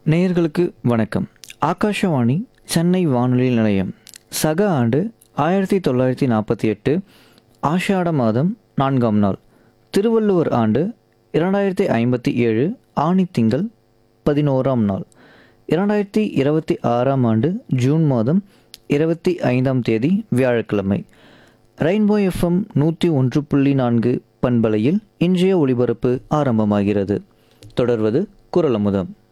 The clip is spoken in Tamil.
நேயர்களுக்கு வணக்கம். ஆகாஷவாணி சென்னை வானொலி நிலையம். சக ஆண்டு 1948 ஆஷாட மாதம் 4ஆம் நாள். திருவள்ளுவர் ஆண்டு 2057 ஆனி திங்கள் 11ஆம் நாள். 2026ஆம் ஆண்டு ஜூன் மாதம் 25ஆம் தேதி வியாழக்கிழமை. ரெயின்போ எஃப்எம் 101.4 பண்பலையில் இன்றைய ஒளிபரப்பு ஆரம்பமாகிறது. தொடர்வது குரலமுதம்.